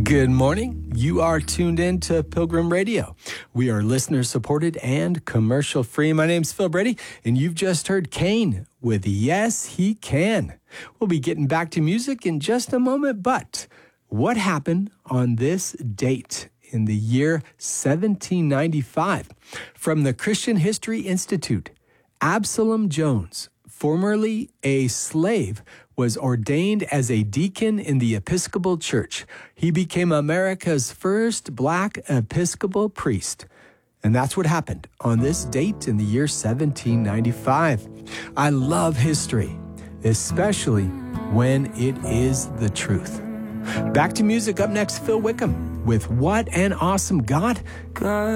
Good morning. You are tuned in to Pilgrim Radio. We are listener-supported and commercial-free. My name's Phil Brady, and you've just heard Kane with Yes, He Can. We'll be getting back to music in just a moment, but what happened on this date in the year 1795? From the Christian History Institute, Absalom Jones, formerly a slave, was ordained as a deacon in the Episcopal Church. He became America's first black Episcopal priest. And that's what happened on this date in the year 1795. I love history, especially when it is the truth. Back to music. Up next, Phil Wickham with What an Awesome God.